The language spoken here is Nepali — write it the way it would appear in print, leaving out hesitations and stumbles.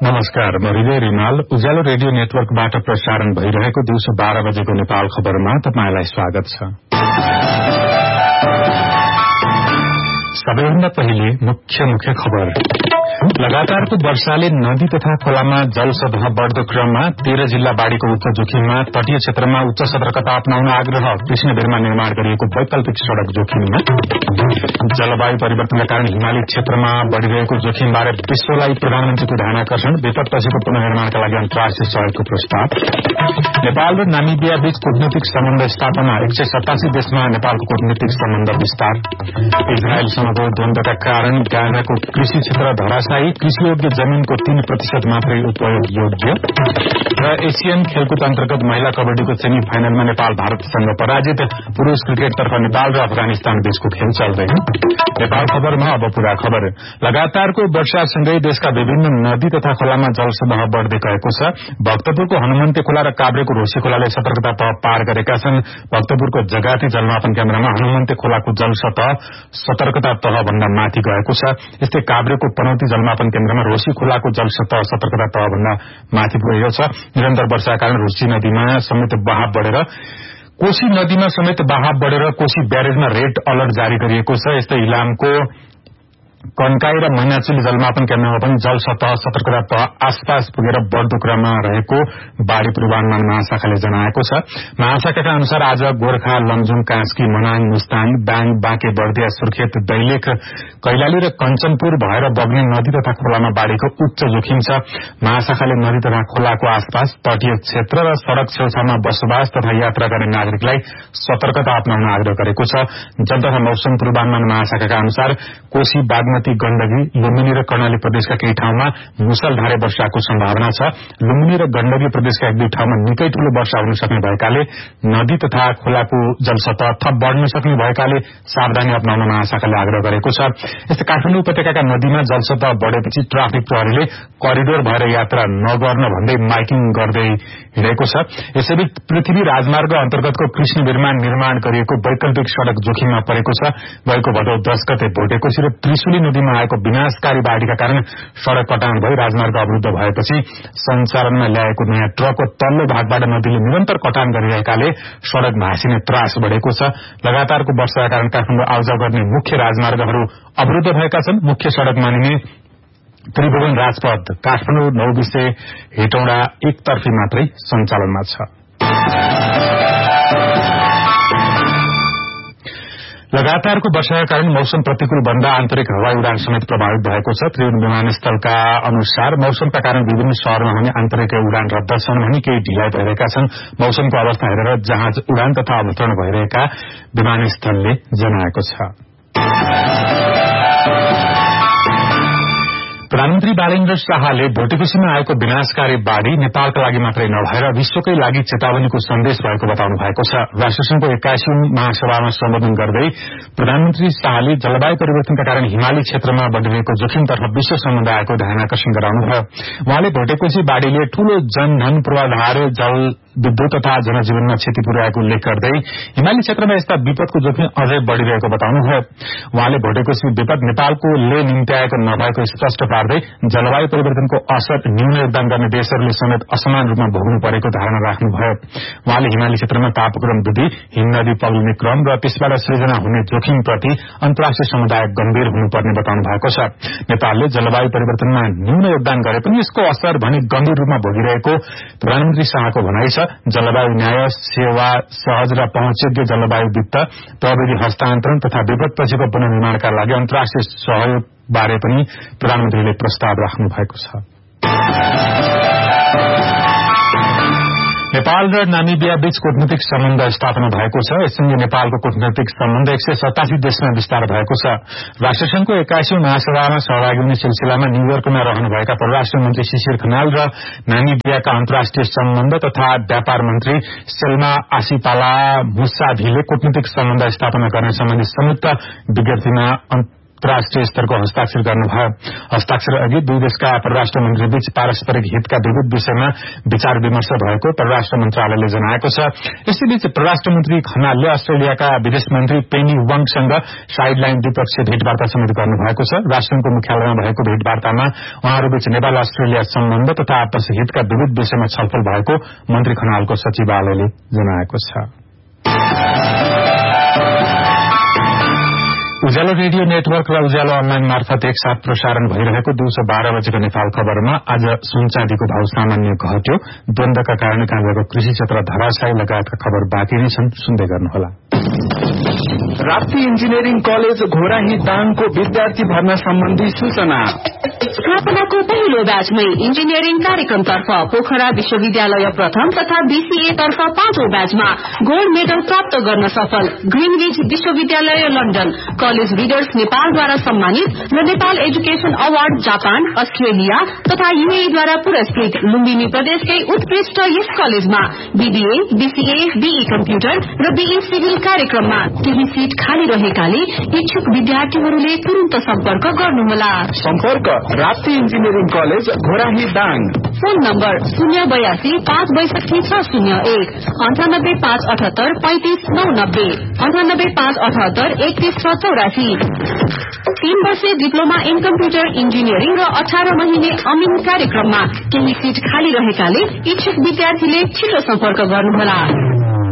नमस्कार, म हृदय रिमाल उज्यालो रेडियो नेटवर्कबाट प्रसारण भइरहेको दिउँसो 12 बजेको नेपाल खबरमा तपाईलाई स्वागत छ। सबैभन्दा पहिले मुख्य खबर। लगातारको वर्षाले नदी तथा खोलामा जल सतह बढ्दो क्रममा 13 जिल्ला बाढ़ीको उच्च जोखिममा, तटीय क्षेत्रमा उच्च सतर्कता अपनाउन आग्रह, कृष्णबेरमा निर्माण गरिएको वैकल्पिक सड़क जोखिममा। जलवायु परिवर्तनका कारण हिमाली क्षेत्रमा बढ़िरहेको जोखिमबारे विश्वलाई प्रधानमन्त्रीको ध्यानाकर्षण, विपदपछिको पुनर्निर्माणका लागि अन्तर्राष्ट्रिय सहयोगको प्रस्ताव। नेपाल र नामिबिया बीच कूटनीतिक सम्बन्ध स्थापना, 187 देशमा नेपालको कूटनीतिक सम्बन्ध विस्तार। इजरायलसँगको द्वन्द्वका कारण गाजाको कृषि क्षेत्र धराशायी, कृषियोग्य जमीनको 3% मात्रै उपयोग योग्य। र एशियन खेलकुद अन्तर्गत महिला कबड्डीको सेमी फाइनलमा नेपाल भारतसँग पराजित। पुरूष क्रिकेटतर्फ नेपाल र अफगानिस्तान बीचको खेल चल्दैन। नेपाल खबरमा अब पूरा खबर। लगातारको वर्षासँगै देशका विभिन्न नदी तथा खोलामा जलसतह बढ्दै गएको छ। भक्तपुरको हनुमन्ते खोला र काभ्रेको रोशी खोलाले सतर्कता तह पार गरेका छन्। भक्तपुरको जगाती जलमापन केन्द्रमा हनुमन्ते खोलाको जलसतह सतर्कता तह भन्दा माथि गएको छ। यस्तै काभ्रेको पनौती जलमापन केन्द्रमा रोशी खोलाको जलसतह सतर्कता तह भन्दा माथि पुगेको छ। निरन्तर वर्षाका कारण रोशी नदीमा समेत बहाव बढ़ेर कोशी नदीमा समेत बहाव बढ़ेर कोशी ब्यारेजमा रेड अलर्ट जारी गरिएको छ। यस्तै इलामको कन्काई र मैनाचुली जलमापन केन्द्रमा पनि जल सतह सतर्कता तह आसपास पुगेर बढ़दो क्रममा रहेको बाढ़ी पूर्वानुमान महाशाखाले जनाएको छ। महाशाखाका अनुसार आज गोर्खा, लमजुङ, कास्की, मनाङ, मुस्ताङ, बाङ, बाँके, बर्दिया, सुर्खेत, दैलेख, कैलाली र कञ्चनपुर भएर बग्ने नदी तथा खोलामा बाढ़ीको उच्च जोखिम छ। महाशाखाले नदी तथा खोलाको आसपास, तटीय क्षेत्र र सड़क छेउछाउमा बसोबास तथा यात्रा गर्ने नागरिकलाई सतर्कता अपनाउन आग्रह गरेको छ। जल तथा मौसम पूर्वानुमान महाशाखाका अनुसार कोशी, बागमती, गण्डकी, लुम्बिनी र कर्णाली प्रदेशका केही ठाउँमा मुसलधारे वर्षाको सम्भावना छ। लुम्बिनी र गण्डकी प्रदेशका एक दुई ठाउँमा निकै ठूलो वर्षा हुन सक्ने भएकाले नदी तथा खोलाको जलसतह थप बढ़न सक्ने भएकाले सावधानी अपनाउन महाशाखाले आग्रह गरेको छ। यस्तै काठमाडौँ उपत्यकाका नदीमा जलसतह बढ़ेपछि ट्राफिक प्रहरीले करिडोर भएर यात्रा नगर्न भन्दै माइकिङ गर्दै हिँडेको छ। यसैबीच पृथ्वी राजमार्ग अन्तर्गतको कृष्णबेरमा निर्माण गरिएको वैकल्पिक सड़क जोखिममा परेको छ। गएको भदौ 10 गते भोटेकोशी र त्रिशुली नदीमा आएको विनाशकारी बाढ़ीका कारण सड़क कटान भई राजमार्ग अवरुद्ध भएपछि सञ्चालनमा ल्याएको नयाँ ट्रकको तल्लो भागबाट नदीले निरन्तर कटान गरिरहेकाले सड़क भाँसिने त्रास बढ़ेको छ। लगातारको वर्षाका कारण काठमाडौँ आउजाउ गर्ने मुख्य राजमार्गहरू अवरुद्ध भएका छन्। मुख्य सड़क मानिने त्रिभुवन राजपथ काठमाडौँ नौबिसे हेटौँडा एकतर्फी मात्रै सञ्चालनमा छ। लगातारको वर्षाका कारण मौसम प्रतिकूल बन्दा आन्तरिक हवाई उडान समेत प्रभावित भएको छ। त्रिभुवन विमानस्थलका अनुसार मौसमका कारण विभिन्न शहरमा हुने आन्तरिक उडान रद्द छन् भने केही ढिलाइ भइरहेका छन्। मौसमको अवस्था हेरेर जहाज उडान तथा अवतरण भइरहेका विमानस्थलले जनाएको छ। प्रधानमन्त्री बालेन्द्र शाहले भोटेकोशीमा आएको विनाशकारी बाढ़ी नेपालका लागि मात्रै नभएर विश्वकै लागि चेतावनीको सन्देश भएको बताउनु भएको छ। राष्ट्रसंघको 81औं महासभामा सम्बोधन गर्दै प्रधानमन्त्री शाहले जलवायु परिवर्तनका कारण हिमाली क्षेत्रमा बढ़िरहेको जोखिमतर्फ विश्व समुदायको ध्यानाकर्षण गराउनुभयो। उहाँले भोटेकोशी बाढ़ीले ठूलो जनधन पूर्वाधार, जल, विद्युत तथा जनजीवनमा क्षति पुर्याएको उल्लेख गर्दै हिमाली क्षेत्रमा यस्ता विपदको जोखिम अझै बढ़िरहेको बताउनुभयो। उहाँले भोटेकोशी विपद नेपालको निम्त्याएको नभएको स्पष्ट पार्दै जलवायु परिवर्तनको असर न्यून योगदान गर्ने देशहरूले समेत असमान रूपमा भोग्नु परेको धारणा राख्नुभयो। उहाँले हिमाली क्षेत्रमा तापक्रम वृद्धि, हिमनदी पग्लिने क्रम र त्यसबाट सृजना हुने जोखिमप्रति अन्तर्राष्ट्रिय समुदाय गम्भीर हुनुपर्ने बताउनु भएको छ। नेपालले जलवायु परिवर्तनमा न्यून योगदान गरे पनि यसको असर भने गम्भीर रूपमा भोगिरहेको प्रधानमन्त्री शाहको भनाइ छ। जलवायु न्याय, सेवा, सहज र पहुँचयोग्य जलवायु वित्त, प्रविधि हस्तान्तरण तथा विपदपछिको पुनर्निर्माणका लागि अन्तर्राष्ट्रिय सहयोग बारे पनि प्रधानमन्त्रीले प्रस्ताव राख्नु भएको छ। नेपाल र नामिबिया बीच कूटनीतिक सम्बन्ध स्थापना भएको छ। यससँगै नेपालको कूटनीतिक सम्बन्ध 187 देशमा विस्तार भएको छ। राष्ट्रसंघको 81औं महासभामा सहभागी हुने सिलसिलामा न्यूयोर्कमा रहनुभएका परराष्ट्र मन्त्री शिशिर खनाल र नामिबियाका अन्तर्राष्ट्रिय सम्बन्ध तथा व्यापार मन्त्री सेल्मा आसिपाला मुसाभिले कूटनीतिक सम्बन्ध स्थापना गर्ने सम्बन्धी संयुक्त विज्ञप्तिमा अन्तर्राष्ट्रिय स्तरको हस्ताक्षर गर्नुभयो। हस्ताक्षर अघि दुई देशका परराष्ट्र मन्त्रीबीच पारस्परिक हितका विविध विषयमा विचार विमर्श भएको परराष्ट्र मन्त्रालयले जनाएको छ। यसैबीच परराष्ट्र मन्त्री खनालले अस्ट्रेलियाका विदेश मन्त्री पेनी वाङसँग साइडलाइन द्विपक्षीय भेटवार्ता समेत गर्नुभएको छ। राष्ट्रको मुख्यालयमा भएको भेटवार्तामा उहाँहरूबीच नेपाल अस्ट्रेलिया सम्बन्ध तथा आपसी हितका विविध विषयमा छलफल भएको मन्त्री खनालको सचिवालयले जनाएको छ। उज्यालो रेडियो नेटवर्क र उज्यालो अनलाइन मार्फत एकसाथ प्रसारण भइरहेको दिउँसो 12 बजेको नेपाल खबरमा आज सुन चाँदीको भाव सामान्य घट्यो। द्वन्द्वका कारण काँग्रेसको कृषि क्षेत्र धराशायी लगायतका खबर बाँकी नै छन्, सुन्दै गर्नुहोला। राप्ती इन्जिनियरिङ कलेज घोराही दाङको विद्यार्थी भर्ना सम्बन्धी सूचना। स्थापनाको पहिलो ब्याचमै इन्जिनियरिङ कार्यक्रमतर्फ पोखरा विश्वविद्यालय प्रथम तथा बीसीए तर्फ 5औं ब्याचमा गोल्ड मेडल प्राप्त गर्न सफल ग्रीनविच विश्वविद्यालय लन्डन कलेज रिडर्स नेपालद्वारा सम्मानित र Nepal education award Japan, Australia तथा यूएईद्वारा पुरस्कृत लुम्बिनी प्रदेशकै उत्कृष्ट यस कलेजमा बीबीए, बीसीए, बीई कम्प्युटर र बीई सिभिल कार्यक्रममा केही सीट खाली रहेकाले इच्छुक विद्यार्थीहरूले तुरन्त सम्पर्क गर्नुहोला। सम्पर्क Rapti engineering college Ghorahi Dang. Phone number 082 562 601 98 578 3590 98 578 3184। 3 वर्षे डिप्लोमा इन कम्प्युटर इन्जिनियरिङ र 18 महिने अमिन कार्यक्रममा केही सीट खाली रहेकाले इच्छुक विद्यार्थीले छिटो सम्पर्क गर्नुहोला।